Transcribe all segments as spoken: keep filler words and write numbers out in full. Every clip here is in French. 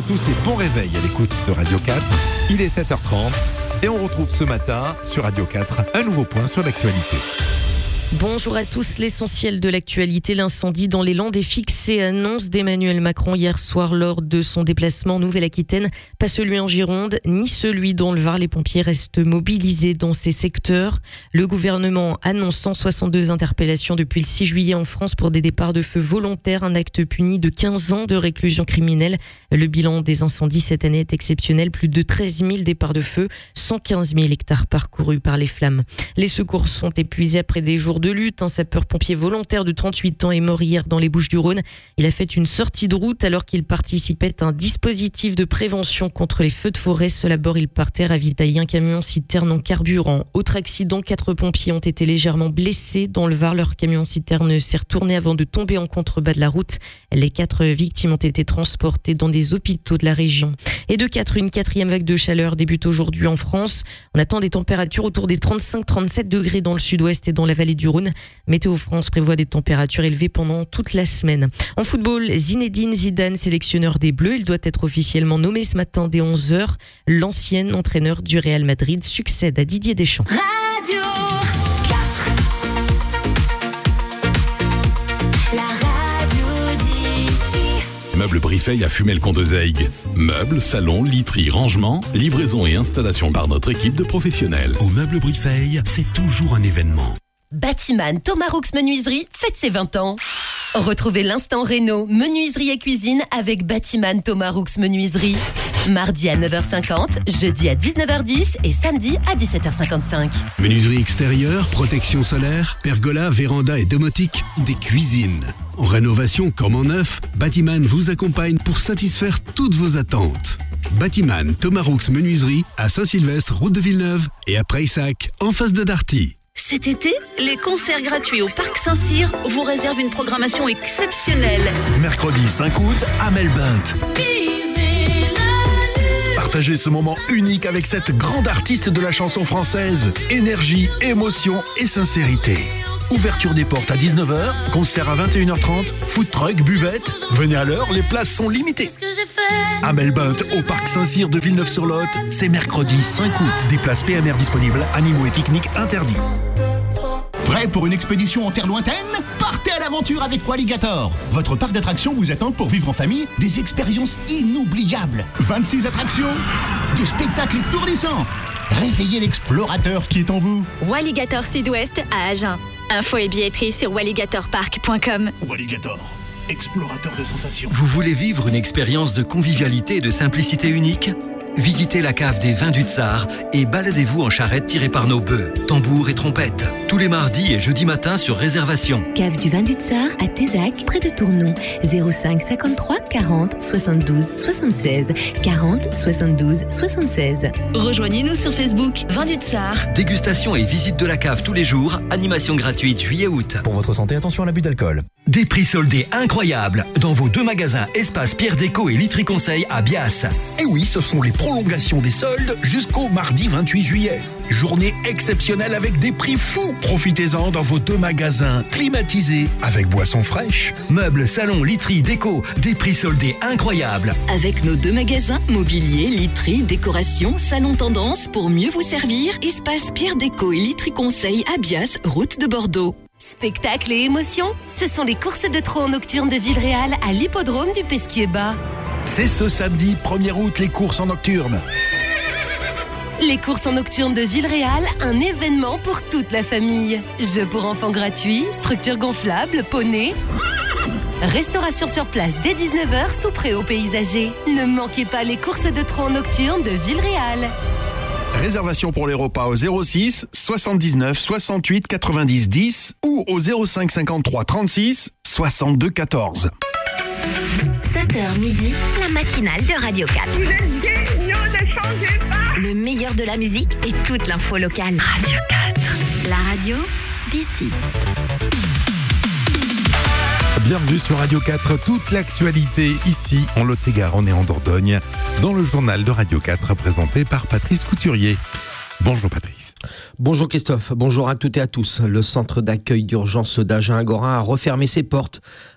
tous et bon réveil à l'écoute de Radio quatre. Il est sept heures trente et on retrouve ce matin sur Radio quatre un nouveau point sur l'actualité. Bonjour à tous, l'essentiel de l'actualité, l'incendie dans les Landes est fixé, annonce d'Emmanuel Macron hier soir lors de son déplacement en Nouvelle-Aquitaine. Pas celui en Gironde, ni celui dans le Var, les pompiers restent mobilisés dans ces secteurs. Le gouvernement annonce cent soixante-deux interpellations depuis le six juillet en France pour des départs de feu volontaires, un acte puni de quinze ans de réclusion criminelle. Le bilan des incendies cette année est exceptionnel, plus de treize mille départs de feu, cent quinze mille hectares parcourus par les flammes. Les secours sont épuisés après des jours de lutte. Un sapeur-pompier volontaire de trente-huit ans est mort hier dans les Bouches-du-Rhône. Il a fait une sortie de route alors qu'il participait à un dispositif de prévention contre les feux de forêt. Seul à bord, il partait ravitailler un camion citerne en carburant. Autre accident, quatre pompiers ont été légèrement blessés dans le Var. Leur camion citerne s'est retourné avant de tomber en contrebas de la route. Les quatre victimes ont été transportées dans des hôpitaux de la région. Et de quatre, une quatrième vague de chaleur débute aujourd'hui en France. On attend des températures autour des trente-cinq à trente-sept degrés dans le sud-ouest et dans la vallée du Rhône. Météo France prévoit des températures élevées pendant toute la semaine. En football, Zinedine Zidane, sélectionneur des Bleus, il doit être officiellement nommé ce matin dès onze heures. L'ancien entraîneur du Real Madrid succède à Didier Deschamps. Radio quatre. La radio d'ici. Meubles Brifeil à Fumel-Condezaygues. Meubles, salons, literie, rangement, livraison et installation par notre équipe de professionnels. Au Meubles Brifeil, c'est toujours un événement. Batiman Thomas Roux Menuiserie fête ses vingt ans. Retrouvez l'instant réno, menuiserie et cuisine avec Batiman Thomas Roux Menuiserie. Mardi à neuf heures cinquante, jeudi à dix-neuf heures dix et samedi à dix-sept heures cinquante-cinq. Menuiserie extérieure, protection solaire, pergola, véranda et domotique, des cuisines. En rénovation comme en neuf, Batiman vous accompagne pour satisfaire toutes vos attentes. Batiman Thomas Roux Menuiserie à Saint-Sylvestre, route de Villeneuve et à Prayssac, en face de Darty. Cet été, les concerts gratuits au Parc Saint-Cyr vous réservent une programmation exceptionnelle. Mercredi cinq août, Amel Bent. Partagez ce moment unique avec cette grande artiste de la chanson française. Énergie, émotion et sincérité. Ouverture des portes à dix-neuf heures, concert à vingt et une heures trente, food truck, buvette. Venez à l'heure, les places sont limitées. Amel Bent au Parc Saint-Cyr de Villeneuve-sur-Lot, c'est mercredi cinq août. Des places P M R disponibles, animaux et pique-niques interdits. Prêt pour une expédition en terre lointaine ? Partez à l'aventure avec Walligator. Votre parc d'attractions vous attend pour vivre en famille des expériences inoubliables. vingt-six attractions, des spectacles étourdissants. Réveillez l'explorateur qui est en vous. Walligator Sud-Ouest à Agen. Info et billetterie sur walligator park point com. Walligator, explorateur de sensations. Vous voulez vivre une expérience de convivialité et de simplicité unique ? Visitez la cave des vins du Tsar et baladez-vous en charrette tirée par nos bœufs, tambours et trompettes. Tous les mardis et jeudis matins sur réservation. Cave du vin du Tsar à Tézac, près de Tournon. zéro cinq cinquante-trois quarante soixante-douze soixante-seize. quarante soixante-douze soixante-seize. Rejoignez-nous sur Facebook, Vin du Tsar. Dégustation et visite de la cave tous les jours. Animation gratuite juillet-août. Pour votre santé, attention à l'abus d'alcool. Des prix soldés incroyables dans vos deux magasins Espace Pierre Déco et Literie Conseil à Bias. Et oui, ce sont les prolongations des soldes jusqu'au mardi vingt-huit juillet. Journée exceptionnelle avec des prix fous. Profitez-en dans vos deux magasins climatisés avec boissons fraîches. Meubles, salons, literie, déco, des prix soldés incroyables. Avec nos deux magasins, mobilier, literie, décoration, salon tendance, pour mieux vous servir, Espace Pierre Déco et Literie Conseil à Bias, route de Bordeaux. Spectacle et émotion, ce sont les courses de trot nocturnes de Villeréal à l'hippodrome du Pesquier-Bas. C'est ce samedi premier août, les courses en nocturne. Les courses en nocturne de Villeréal, un événement pour toute la famille. Jeux pour enfants gratuits, structures gonflables, poneys. Restauration sur place dès dix-neuf heures sous préau paysager. Ne manquez pas les courses de trot nocturne de Villeréal. Réservation pour les repas au zéro six soixante-dix-neuf soixante-huit quatre-vingt-dix dix ou au zéro cinq cinquante-trois trente-six soixante-deux quatorze. sept heures midi, la matinale de Radio quatre. Vous êtes géniaux, ne changez pas. Le meilleur de la musique et toute l'info locale. Radio quatre. La radio d'ici. Bienvenue sur Radio quatre, toute l'actualité ici en Lot-et-Garonne et en Dordogne, dans le journal de Radio quatre présenté par Patrice Couturier. Bonjour Patrice. Bonjour Christophe, bonjour à toutes et à tous. Le centre d'accueil d'urgence d'Agen-Gorin a refermé ses portes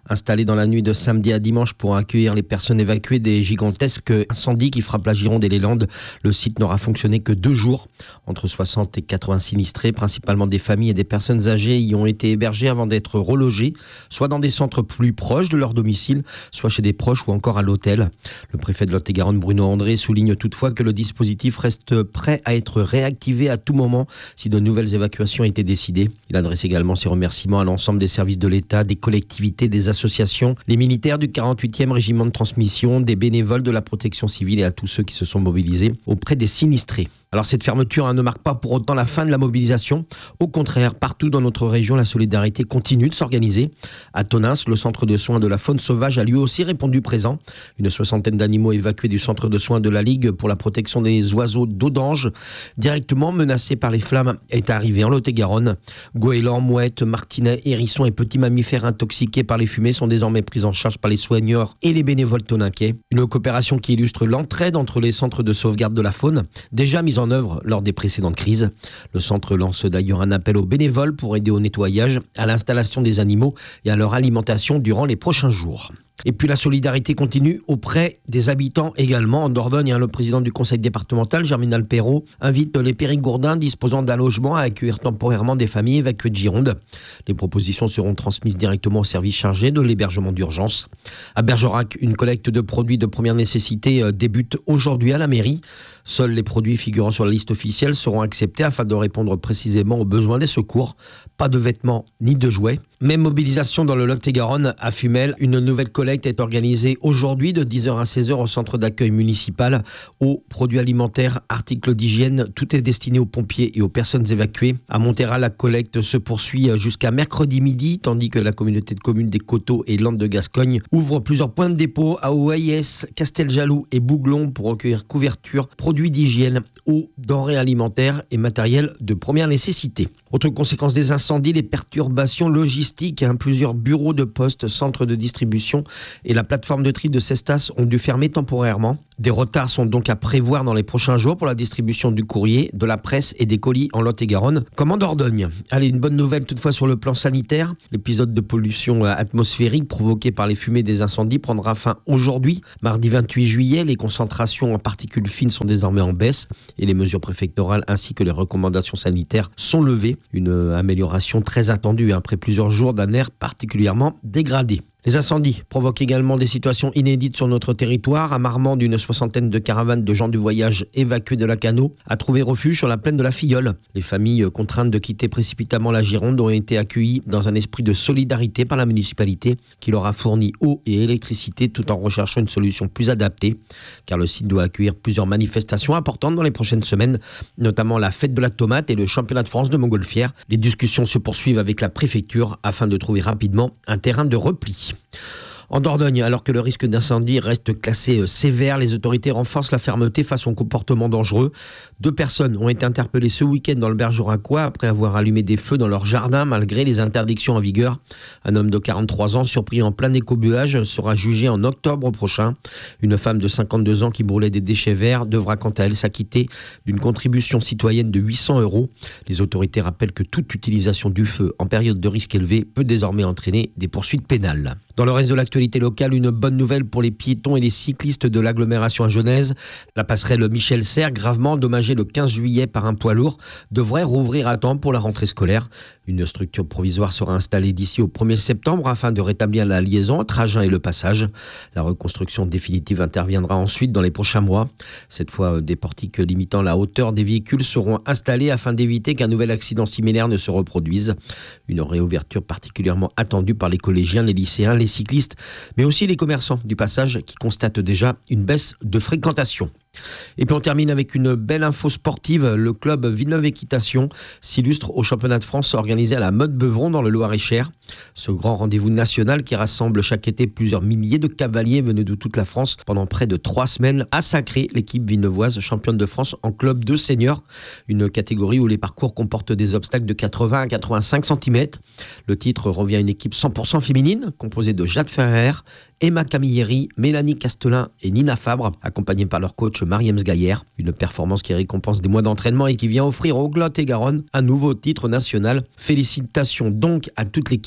Installé dans la nuit de samedi à dimanche pour accueillir les personnes évacuées des gigantesques incendies qui frappent la Gironde et les Landes, le site n'aura fonctionné que deux jours. Entre soixante et quatre-vingts sinistrés, principalement des familles et des personnes âgées, y ont été hébergés avant d'être relogés, soit dans des centres plus proches de leur domicile, soit chez des proches ou encore à l'hôtel. Le préfet de Lot-et-Garonne, Bruno André, souligne toutefois que le dispositif reste prêt à être réactivé à tout moment si de nouvelles évacuations étaient décidées. Il adresse également ses remerciements à l'ensemble des services de l'État, des collectivités, des associations, les militaires du quarante-huitième régiment de transmission, des bénévoles de la protection civile et à tous ceux qui se sont mobilisés auprès des sinistrés. Alors cette fermeture hein, ne marque pas pour autant la fin de la mobilisation. Au contraire, partout dans notre région, la solidarité continue de s'organiser. À Tonins, le centre de soins de la faune sauvage a lui aussi répondu présent. Une soixantaine d'animaux évacués du centre de soins de la Ligue pour la protection des oiseaux d'Audange, directement menacés par les flammes, est arrivé en Lot-et-Garonne. Goélands, mouettes, martinets, hérissons et petits mammifères intoxiqués par les fumées sont désormais pris en charge par les soigneurs et les bénévoles toninquais. Une coopération qui illustre l'entraide entre les centres de sauvegarde de la faune, déjà mis en œuvre lors des précédentes crises. Le centre lance d'ailleurs un appel aux bénévoles pour aider au nettoyage, à l'installation des animaux et à leur alimentation durant les prochains jours. Et puis la solidarité continue auprès des habitants également. En Dordogne, le président du conseil départemental, Germinal Perrault, invite les Périgourdins disposant d'un logement à accueillir temporairement des familles évacuées de Gironde. Les propositions seront transmises directement au service chargé de l'hébergement d'urgence. À Bergerac, une collecte de produits de première nécessité débute aujourd'hui à la mairie. Seuls les produits figurant sur la liste officielle seront acceptés afin de répondre précisément aux besoins des secours. Pas de vêtements ni de jouets. Même mobilisation dans le Lot-et-Garonne à Fumel. Une nouvelle collecte est organisée aujourd'hui de dix heures à seize heures au centre d'accueil municipal. Aux produits alimentaires, articles d'hygiène, tout est destiné aux pompiers et aux personnes évacuées. À Montera, la collecte se poursuit jusqu'à mercredi midi, tandis que la communauté de communes des Coteaux et Landes de Gascogne ouvre plusieurs points de dépôt à Oaillès, Casteljaloux et Bouglon pour recueillir couverture, produits d'hygiène, eau, denrées alimentaires et matériel de première nécessité. Autre conséquence des incendies, les perturbations logistiques. Plusieurs bureaux de poste, centres de distribution et la plateforme de tri de Cestas ont dû fermer temporairement. Des retards sont donc à prévoir dans les prochains jours pour la distribution du courrier, de la presse et des colis en Lot-et-Garonne, comme en Dordogne. Allez, une bonne nouvelle toutefois sur le plan sanitaire. L'épisode de pollution atmosphérique provoqué par les fumées des incendies prendra fin aujourd'hui. Mardi vingt-huit juillet, les concentrations en particules fines sont désormais en baisse et les mesures préfectorales ainsi que les recommandations sanitaires sont levées. Une amélioration très attendue après plusieurs jours d'un air particulièrement dégradé. Les incendies provoquent également des situations inédites sur notre territoire. À Marmande, une soixantaine de caravanes de gens du voyage évacués de la Cano a trouvé refuge sur la plaine de la Filleule. Les familles contraintes de quitter précipitamment la Gironde ont été accueillies dans un esprit de solidarité par la municipalité qui leur a fourni eau et électricité tout en recherchant une solution plus adaptée. Car le site doit accueillir plusieurs manifestations importantes dans les prochaines semaines, notamment la fête de la tomate et le championnat de France de montgolfière. Les discussions se poursuivent avec la préfecture afin de trouver rapidement un terrain de repli. En Dordogne, alors que le risque d'incendie reste classé sévère, les autorités renforcent la fermeté face aux comportements dangereux. Deux personnes ont été interpellées ce week-end dans le Bergeracois après avoir allumé des feux dans leur jardin malgré les interdictions en vigueur. Un homme de quarante-trois ans surpris en plein écobuage sera jugé en octobre prochain. Une femme de cinquante-deux ans qui brûlait des déchets verts devra quant à elle s'acquitter d'une contribution citoyenne de huit cents euros. Les autorités rappellent que toute utilisation du feu en période de risque élevé peut désormais entraîner des poursuites pénales. Dans le reste de l'actualité locale, une bonne nouvelle pour les piétons et les cyclistes de l'agglomération agennaise. La passerelle Michel Serres, gravement endommagée le quinze juillet par un poids lourd, devrait rouvrir à temps pour la rentrée scolaire. Une structure provisoire sera installée d'ici au premier septembre afin de rétablir la liaison entre Agen et le Passage. La reconstruction définitive interviendra ensuite dans les prochains mois. Cette fois, des portiques limitant la hauteur des véhicules seront installés afin d'éviter qu'un nouvel accident similaire ne se reproduise. Une réouverture particulièrement attendue par les collégiens, les lycéens, les cyclistes, mais aussi les commerçants du Passage qui constatent déjà une baisse de fréquentation. Et puis on termine avec une belle info sportive. Le club Villeneuve Équitation s'illustre au championnat de France organisé à la Motte-Beuvron dans le Loir-et-Cher. Ce grand rendez-vous national qui rassemble chaque été plusieurs milliers de cavaliers venus de toute la France pendant près de trois semaines a sacré l'équipe villeneuvoise championne de France en club deux seniors, une catégorie où les parcours comportent des obstacles de quatre-vingts à quatre-vingt-cinq centimètres. Le titre revient à une équipe cent pour cent féminine composée de Jade Ferrer, Emma Camilleri, Mélanie Castelin et Nina Fabre, accompagnée par leur coach Mariems Gaillère. Une performance qui récompense des mois d'entraînement et qui vient offrir au Lot-et-Garonne un nouveau titre national. Félicitations donc à toute l'équipe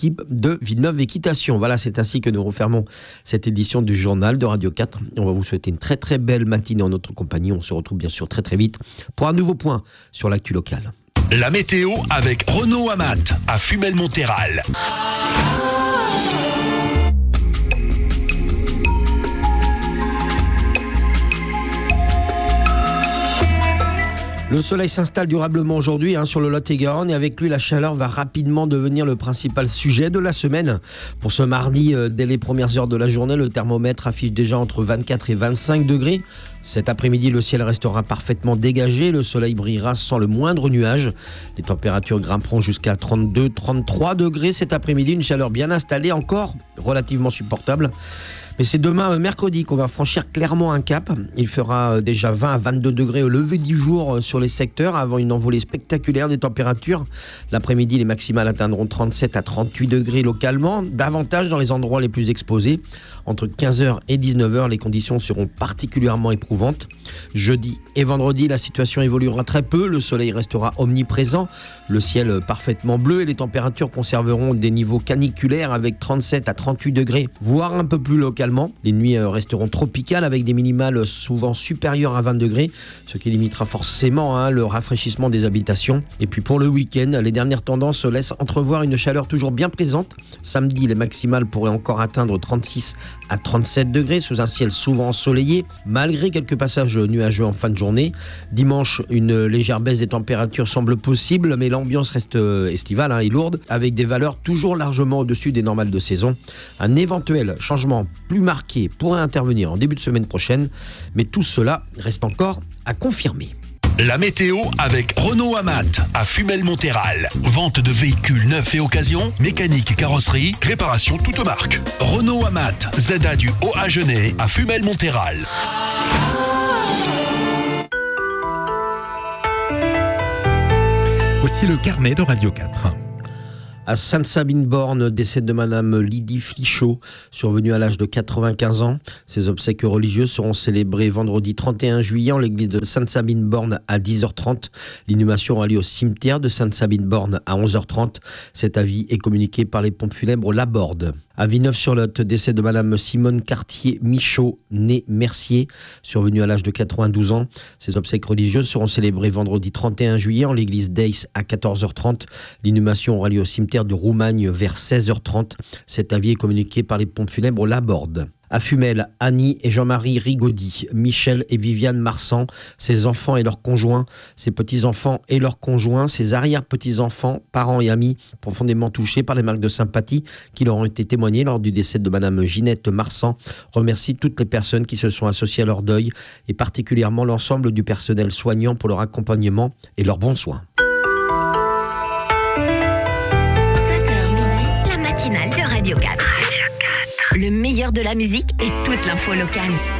l'équipe de Villeneuve Équitation. Voilà, c'est ainsi que nous refermons cette édition du journal de Radio quatre. On va vous souhaiter une très très belle matinée en notre compagnie. On se retrouve bien sûr très très vite pour un nouveau point sur l'actu locale. La météo avec Renault Amat à Fumel-Montéral. Le soleil s'installe durablement aujourd'hui hein, sur le Lot-et-Garonne et avec lui la chaleur va rapidement devenir le principal sujet de la semaine. Pour ce mardi, euh, dès les premières heures de la journée, le thermomètre affiche déjà entre vingt-quatre et vingt-cinq degrés. Cet après-midi, le ciel restera parfaitement dégagé, le soleil brillera sans le moindre nuage. Les températures grimperont jusqu'à trente-deux à trente-trois degrés cet après-midi, une chaleur bien installée, encore relativement supportable. Mais c'est demain, mercredi, qu'on va franchir clairement un cap. Il fera déjà vingt à vingt-deux degrés au lever du jour sur les secteurs avant une envolée spectaculaire des températures. L'après-midi, les maximales atteindront trente-sept à trente-huit degrés localement, davantage dans les endroits les plus exposés. Entre quinze heures et dix-neuf heures, les conditions seront particulièrement éprouvantes. Jeudi et vendredi, la situation évoluera très peu. Le soleil restera omniprésent, le ciel parfaitement bleu et les températures conserveront des niveaux caniculaires avec trente-sept à trente-huit degrés, voire un peu plus localement. Les nuits resteront tropicales avec des minimales souvent supérieures à vingt degrés, ce qui limitera forcément hein, le rafraîchissement des habitations. Et puis pour le week-end, les dernières tendances laissent entrevoir une chaleur toujours bien présente. Samedi, les maximales pourraient encore atteindre trente-six à trente-sept degrés sous un ciel souvent ensoleillé, malgré quelques passages nuageux en fin de journée. Dimanche, une légère baisse des températures semble possible, mais l'ambiance reste estivale hein, et lourde, avec des valeurs toujours largement au-dessus des normales de saison. Un éventuel changement plus marqué pourrait intervenir en début de semaine prochaine, mais tout cela reste encore à confirmer. La météo avec Renault Amat à Fumel-Montéral. Vente de véhicules neufs et occasion, mécanique et carrosserie, réparation toute marque. Renault Amat, Z A du Haut-Agenais à Fumel-Montéral. Aussi le carnet de Radio quatre. À Sainte-Sabine-Borne, décès de Madame Lydie Flichot, survenue à l'âge de quatre-vingt-quinze ans. Ses obsèques religieuses seront célébrées vendredi trente et un juillet en l'église de Sainte-Sabine-Borne à dix heures trente. L'inhumation aura lieu au cimetière de Sainte-Sabine-Borne à onze heures trente. Cet avis est communiqué par les pompes funèbres Laborde. À Villeneuve-sur-Lot, décès de Madame Simone Cartier-Michaud, née Mercier, survenue à l'âge de quatre-vingt-douze ans. Ses obsèques religieuses seront célébrées vendredi trente et un juillet en l'église d'Aix à quatorze heures trente. L'inhumation aura lieu au cimetière de Roumagne vers seize heures trente. Cet avis est communiqué par les pompes funèbres Laborde. À Fumel, Annie et Jean-Marie Rigaudy, Michel et Viviane Marsan, ses enfants et leurs conjoints, ses petits-enfants et leurs conjoints, ses arrière-petits-enfants, parents et amis, profondément touchés par les marques de sympathie qui leur ont été témoignées lors du décès de Madame Ginette Marsan, remercie toutes les personnes qui se sont associées à leur deuil et particulièrement l'ensemble du personnel soignant pour leur accompagnement et leurs bons soins. sept heures midi, la matinale de Radio quatre. Le meilleur de la musique et toute l'info locale.